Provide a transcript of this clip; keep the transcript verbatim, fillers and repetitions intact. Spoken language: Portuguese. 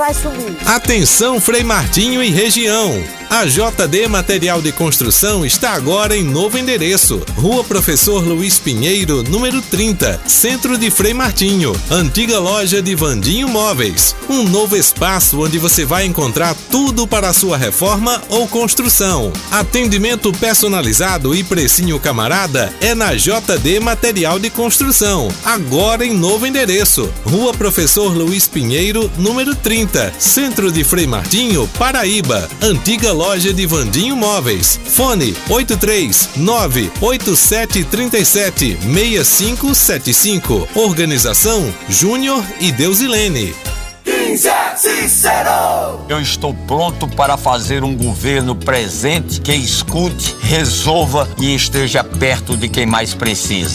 Vai subir. Atenção, Frei Martinho e região. A J D Material de Construção está agora em novo endereço. Rua Professor Luiz Pinheiro, número trinta, Centro de Frei Martinho. Antiga loja de Vandinho Móveis. Um novo espaço onde você vai encontrar tudo para a sua reforma ou construção. Atendimento personalizado e precinho camarada é na J D Material de Construção. Agora em novo endereço. Rua Professor Luiz Pinheiro, número trinta, Centro de Frei Martinho, Paraíba. Antiga loja de Vandinho Móveis. Fone oito três nove oito sete três sete seis cinco sete cinco. Organização Júnior e Deusilene. quinze Cícero. Eu estou pronto para fazer um governo presente que escute, resolva e esteja perto de quem mais precisa.